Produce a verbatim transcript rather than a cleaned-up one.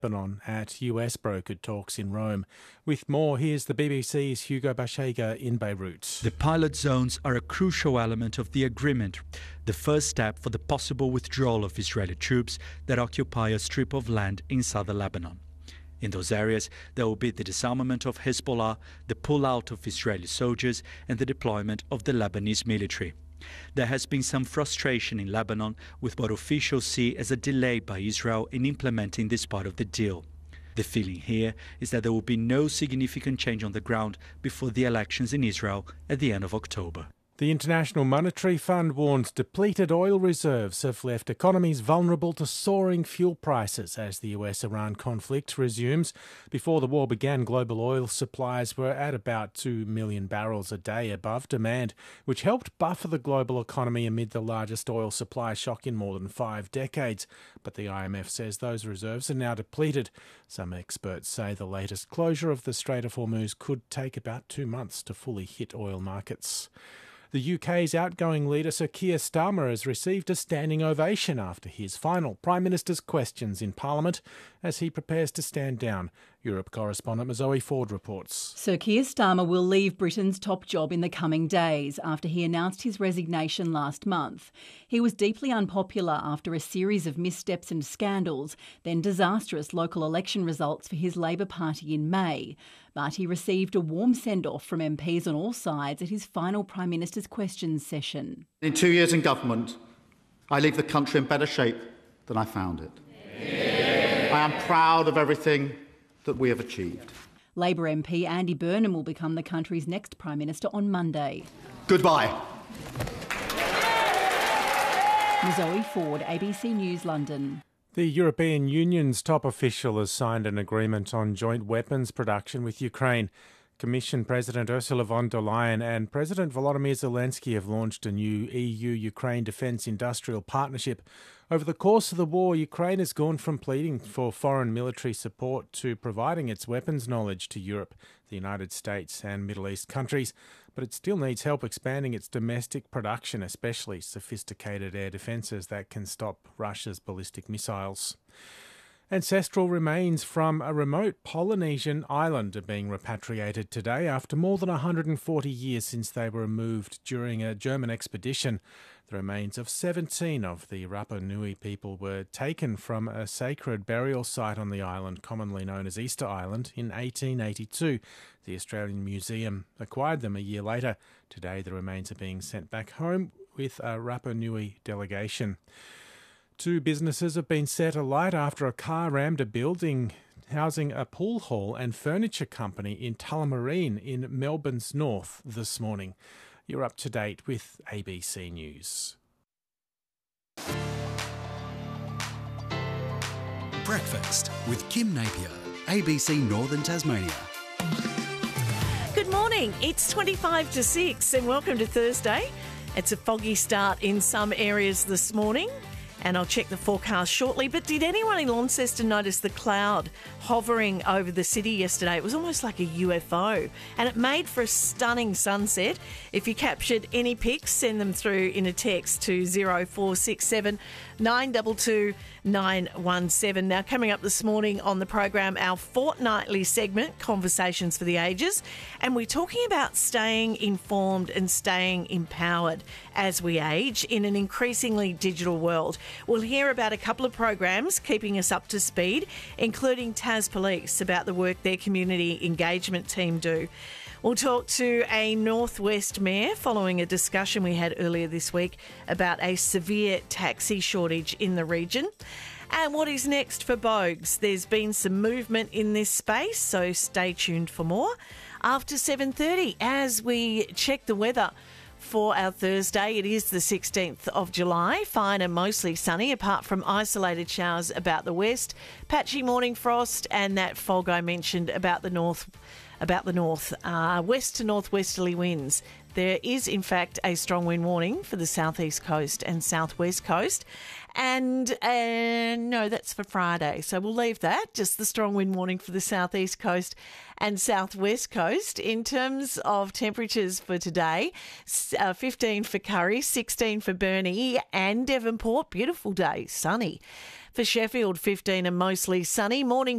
Lebanon at U S brokered talks in Rome. With more, here's the B B C's Hugo Bashega in Beirut. The pilot zones are a crucial element of the agreement, the first step for the possible withdrawal of Israeli troops that occupy a strip of land in southern Lebanon. In those areas, there will be the disarmament of Hezbollah, the pull-out of Israeli soldiers, and the deployment of the Lebanese military. There has been some frustration in Lebanon with what officials see as a delay by Israel in implementing this part of the deal. The feeling here is that there will be no significant change on the ground before the elections in Israel at the end of October. The International Monetary Fund warns depleted oil reserves have left economies vulnerable to soaring fuel prices as the U S Iran conflict resumes. Before the war began, global oil supplies were at about two million barrels a day above demand, which helped buffer the global economy amid the largest oil supply shock in more than five decades. But the I M F says those reserves are now depleted. Some experts say the latest closure of the Strait of Hormuz could take about two months to fully hit oil markets. The U K's outgoing leader, Sir Keir Starmer, has received a standing ovation after his final Prime Minister's questions in Parliament as he prepares to stand down. Europe correspondent Zoe Ford reports. Sir Keir Starmer will leave Britain's top job in the coming days after he announced his resignation last month. He was deeply unpopular after a series of missteps and scandals, then disastrous local election results for his Labour Party in May. But he received a warm send-off from M Ps on all sides at his final Prime Minister's questions session. In two years in government, I leave the country in better shape than I found it. Yeah. I am proud of everything that we have achieved. Labour M P Andy Burnham will become the country's next Prime Minister on Monday. Goodbye. Zoe Ford, A B C News, London. The European Union's top official has signed an agreement on joint weapons production with Ukraine. Commission President Ursula von der Leyen and President Volodymyr Zelensky have launched a new E U-Ukraine defence industrial partnership. Over the course of the war, Ukraine has gone from pleading for foreign military support to providing its weapons knowledge to Europe, the United States and Middle East countries, but it still needs help expanding its domestic production, especially sophisticated air defences that can stop Russia's ballistic missiles. Ancestral remains from a remote Polynesian island are being repatriated today after more than one hundred forty years since they were removed during a German expedition. The remains of seventeen of the Rapa Nui people were taken from a sacred burial site on the island, commonly known as Easter Island, in eighteen eighty-two. The Australian Museum acquired them a year later. Today the remains are being sent back home with a Rapa Nui delegation. Two businesses have been set alight after a car rammed a building housing a pool hall and furniture company in Tullamarine in Melbourne's north this morning. You're up to date with A B C News. Breakfast with Kim Napier, A B C Northern Tasmania. Good morning. It's twenty-five to six and welcome to Thursday. It's a foggy start in some areas this morning, and I'll check the forecast shortly. But did anyone in Launceston notice the cloud hovering over the city yesterday? It was almost like a U F O, and it made for a stunning sunset. If you captured any pics, send them through in a text to zero four six seven nine two two nine one seven. Now, coming up this morning on the program, our fortnightly segment, Conversations for the Ages, and we're talking about staying informed and staying empowered as we age in an increasingly digital world. We'll hear about a couple of programs keeping us up to speed, including Tas Police, about the work their community engagement team do. We'll talk to a Northwest mayor following a discussion we had earlier this week about a severe taxi shortage in the region. And what is next for Bogues? There's been some movement in this space, so stay tuned for more. After seven thirty, as we check the weather for our Thursday, it is the sixteenth of July, fine and mostly sunny, apart from isolated showers about the west, patchy morning frost, and that fog I mentioned about the north. About the north, uh, west to northwesterly winds There is, in fact, a strong wind warning for the southeast coast and southwest coast. And uh, no, that's for Friday. So we'll leave that, just the strong wind warning for the southeast coast and southwest coast. In terms of temperatures for today, uh, fifteen for Curry, sixteen for Burnie and Devonport. Beautiful day, sunny. For Sheffield, fifteen and mostly sunny. Morning